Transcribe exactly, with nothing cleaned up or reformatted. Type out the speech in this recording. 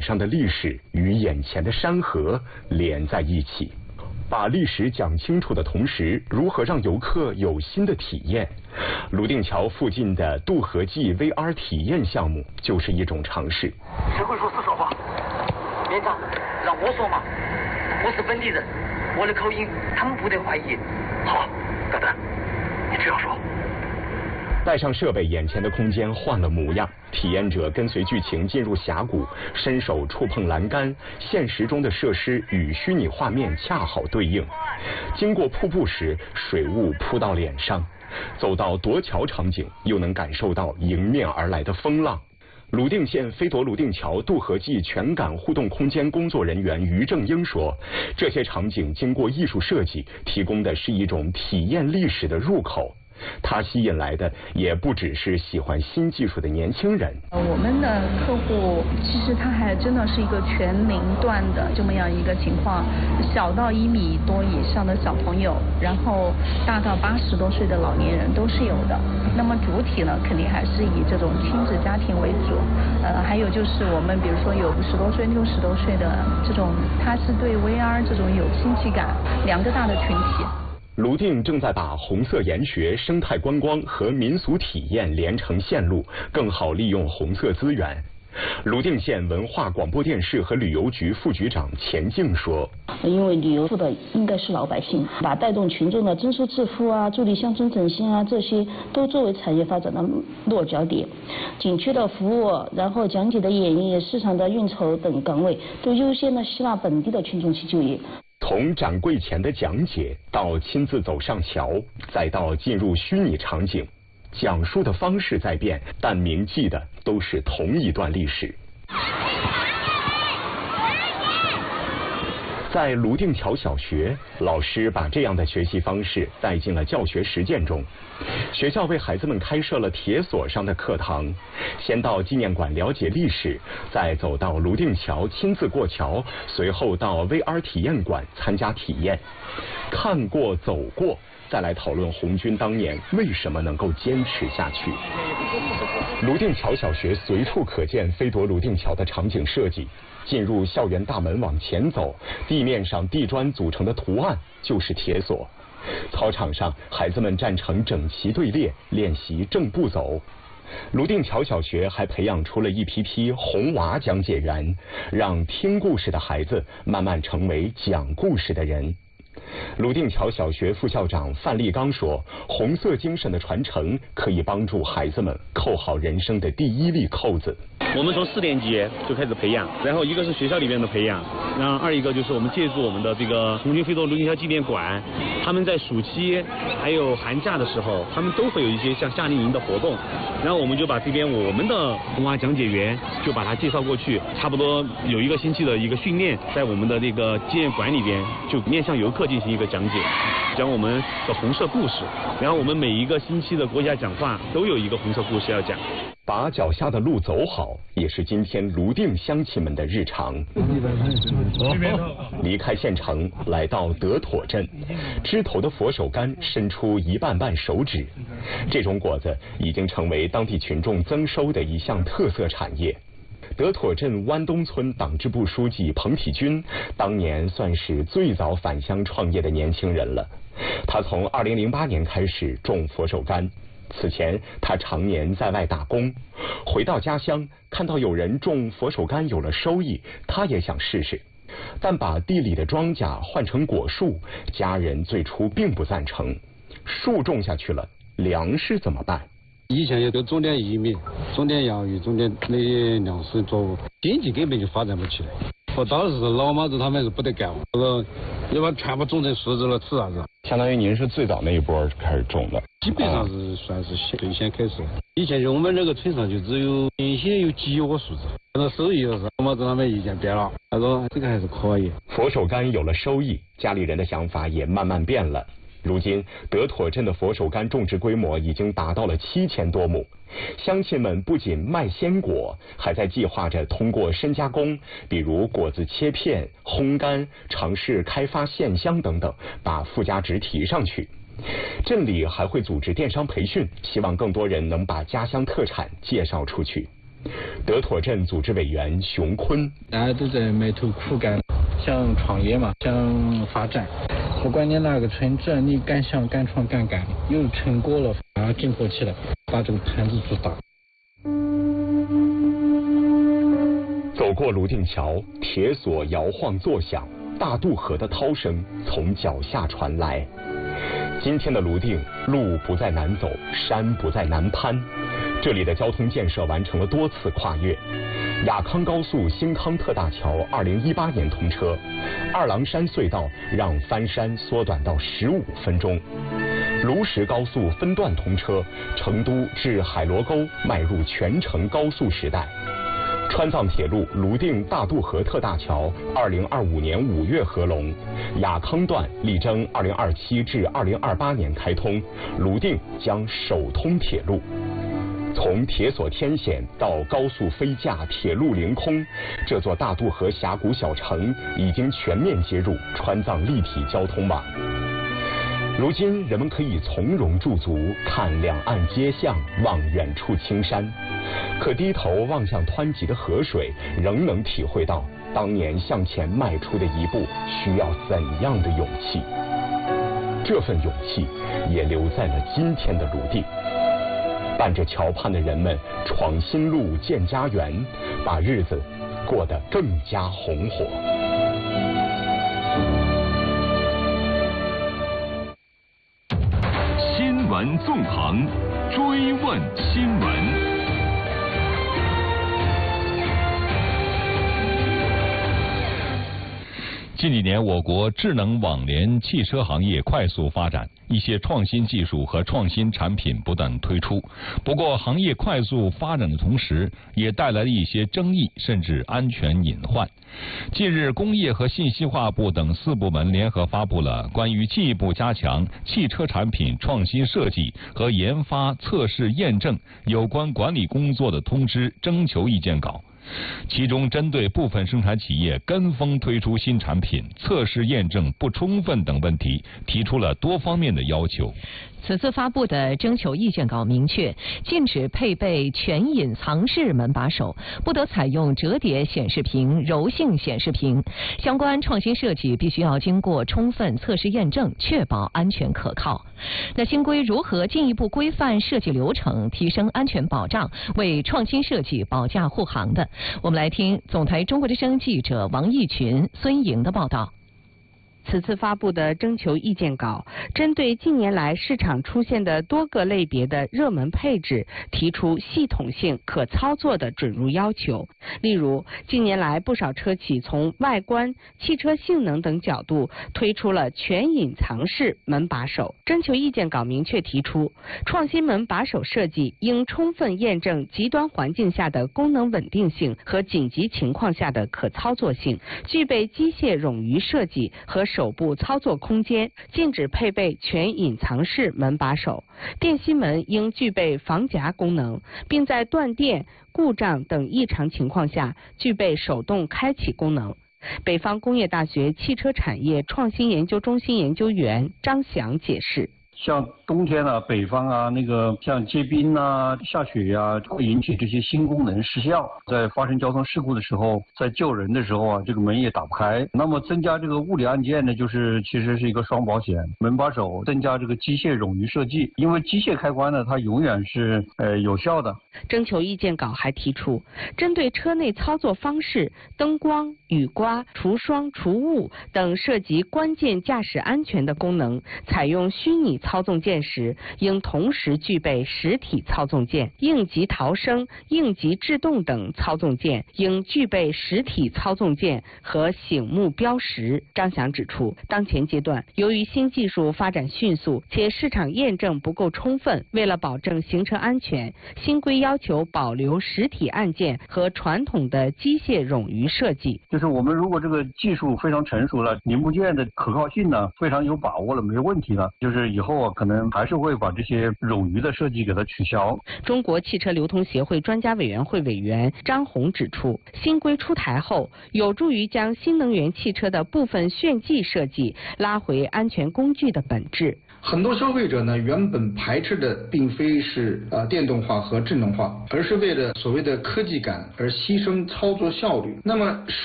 上的历史与眼前的山河连在一起。把历史讲清楚的同时，如何让游客有新的体验？泸定桥附近的渡河记 V R 体验项目就是一种尝试。 谁会说四川话？连长，让我说嘛，我是本地人，我的口音他们不得怀疑。好，等等，你只要说。 带上设备，眼前的空间换了模样，体验者跟随剧情进入峡谷，伸手触碰栏杆，现实中的设施与虚拟画面恰好对应。经过瀑布时，水雾扑到脸上；走到夺桥场景，又能感受到迎面而来的风浪。泸定县飞夺泸定桥渡河记全感互动空间工作人员于正英说，这些场景经过艺术设计，提供的是一种体验历史的入口。他吸引来的也不只是喜欢新技术的年轻人。 我们的客户其实他还真的是一个全龄段的这么样一个情况，小到一米多以上的小朋友，然后大到八十多岁的老年人都是有的。那么主体呢，肯定还是以这种亲子家庭为主。呃，还有就是我们比如说有五十多岁、六十多岁的这种，他是对 V R 这种有兴趣感，两个大的群体。 泸定正在把红色研学、生态观光和民俗体验连成线路，更好利用红色资源。泸定县文化广播电视和旅游局副局长钱静说：“ 因为旅游的应该是老百姓，把带动群众的增收致富啊、助力乡村振兴啊，这些都作为产业发展的落脚点。景区的服务，然后讲解的演绎、市场的运筹等岗位，都优先的吸纳本地的群众去就业。” 从展柜前的讲解到亲自走上桥，再到进入虚拟场景，讲述的方式在变，但铭记的都是同一段历史。在泸定桥小学，老师把这样的学习方式带进了教学实践中。学校为孩子们开设了铁锁上的课堂，先到纪念馆了解历史，再走到泸定桥亲自过桥，随后到 V R 体验馆参加体验。看过走过，再来讨论红军当年为什么能够坚持下去。泸定桥小学随处可见飞夺泸定桥的场景设计。进入校园大门往前走，地面上地砖组成的图案就是铁锁。操场上，孩子们站成整齐队列，练习正步走。泸定桥小学还培养出了一批批红娃讲解员，让听故事的孩子慢慢成为讲故事的人。泸定桥小学副校长范立刚说，红色精神的传承可以帮助孩子们扣好人生的第一粒扣子。 我们从四年级就开始培养，然后一个是学校里面的培养，然后二一个就是我们借助我们的这个红军飞夺泸定桥纪念馆，他们在暑期还有寒假的时候，他们都会有一些像夏令营的活动，然后我们就把这边我们的红娃讲解员就把它介绍过去，差不多有一个星期的一个训练，在我们的这个纪念馆里边就面向游客进行一个讲解，讲我们的红色故事，然后我们每一个星期的国家讲话都有一个红色故事要讲。 把脚下的路走好，也是今天泸定乡亲们的日常。离开县城，来到德妥镇，枝头的佛手柑伸出一瓣瓣手指，这种果子已经成为当地群众增收的一项特色产业。德妥镇湾东村党支部书记彭体军，当年算是最早返乡创业的年轻人了。他从二零零八年开始种佛手柑。此前他常年在外打工，回到家乡看到有人种佛手柑有了收益，他也想试试，但把地里的庄稼换成果树，家人最初并不赞成。树种下去了，粮食怎么办？ 以前也都种点玉米，种点洋芋，种点那些粮食作物，经济根本就发展不起来。我当时老妈子他们是不得干，这个要把全部种成树子了，吃啥子？ 相当于您是最早那一波开始种的， 基本上是算是最先开始。以前就我们这个村上就只有原先有几窝树子，现在收益了是老妈子他们意见变了，他说这个还是可以。 佛手柑有了收益，家里人的想法也慢慢变了。如今德妥镇的佛手柑种植规模已经达到了七千多亩，乡亲们不仅卖鲜果，还在计划着通过深加工，比如果子切片、烘干，尝试开发线香等等，把附加值提上去。镇里还会组织电商培训，希望更多人能把家乡特产介绍出去。 德妥镇组织委员熊坤： 大家都在埋头苦干，想创业嘛，想发展。不管你哪个村，只要你敢想、敢闯、敢干，有成果了，把它整合起来，把这个盘子做大。 走过泸定桥，铁索摇晃作响，大渡河的涛声从脚下传来。今天的泸定，路不再难走，山不再难攀，这里的交通建设完成了多次跨越。雅康高速新康特大桥二零一八年通车，二郎山隧道让翻山缩短到十五分钟。卢石高速分段通车，成都至海螺沟迈入全程高速时代。川藏铁路泸定大渡河特大桥二零二五年五月合龙，雅康段力争二零二七至二零二八年开通，泸定将首通铁路。从铁索天险到高速飞架、铁路凌空，这座大渡河峡谷小城已经全面接入川藏立体交通网。如今，人们可以从容驻足，看两岸街巷，望远处青山，可低头望向湍急的河水，仍能体会到当年向前迈出的一步需要怎样的勇气。这份勇气也留在了今天的泸定。伴着桥畔的人们闯新路、建家园，把日子过得更加红火。 新闻纵横，追问新闻。近几年，我国智能网联汽车行业快速发展，一些创新技术和创新产品不断推出。不过，行业快速发展的同时，也带来了一些争议，甚至安全隐患。近日，工业和信息化部等四部门联合发布了关于进一步加强汽车产品创新设计和研发、测试、验证有关管理工作的通知征求意见稿。其中，针对部分生产企业跟风推出新产品、测试验证不充分等问题，提出了多方面的要求。 此次发布的征求意见稿明确，禁止配备全隐藏式门把手，不得采用折叠显示屏、柔性显示屏。相关创新设计必须要经过充分测试验证，确保安全可靠。那新规如何进一步规范设计流程，提升安全保障，为创新设计保驾护航的？我们来听总台中国之声记者王义群、孙莹的报道。 此次发布的征求意见稿，针对近年来市场出现的多个类别的热门配置，提出系统性、可操作的准入要求。例如，近年来不少车企从外观、汽车性能等角度推出了全隐藏式门把手。征求意见稿明确提出，创新门把手设计应充分验证极端环境下的功能稳定性和紧急情况下的可操作性，具备机械冗余设计和手部操作空间，禁止配备全隐藏式门把手。电吸门应具备防夹功能，并在断电、故障等异常情况下具备手动开启功能。北方工业大学汽车产业创新研究中心研究员张翔解释。 像冬天啊，北方啊，那个像结冰啊、下雪呀、啊，会引起这些新功能失效。在发生交通事故的时候，在救人的时候啊，这个门也打不开。那么增加这个物理按键呢，就是其实是一个双保险。门把手增加这个机械冗余设计，因为机械开关呢，它永远是呃有效的。 征求意见稿还提出，针对车内操作方式、灯光、雨刮、除霜、除雾等涉及关键驾驶安全的功能，采用虚拟操纵键时，应同时具备实体操纵键；应急逃生、应急制动等操纵键应具备实体操纵键和醒目标识。张翔指出，当前阶段由于新技术发展迅速，且市场验证不够充分，为了保证行车安全，新规要求保留实体按键和传统的机械冗余设计。 就是我们如果这个技术非常成熟了，零部件的可靠性呢非常有把握了，没问题了，就是以后啊可能还是会把这些冗余的设计给它取消。 中国汽车流通协会专家委员会委员张红指出，新规出台后，有助于将新能源汽车的部分炫技设计拉回安全工具的本质。 很多消费者呢，原本排斥的并非是呃电动化和智能化，而是为了所谓的科技感而牺牲操作效率。那么